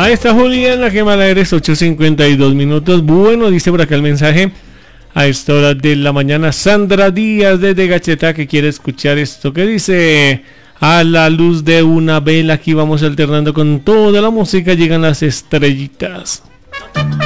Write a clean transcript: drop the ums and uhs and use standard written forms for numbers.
Ahí está Juliana, que mala eres, 8:52 minutos. Bueno, dice por acá el mensaje. A esta hora de la mañana, Sandra Díaz desde Gachetá, que quiere escuchar esto que dice: a la luz de una vela. Aquí vamos alternando con toda la música, llegan las estrellitas.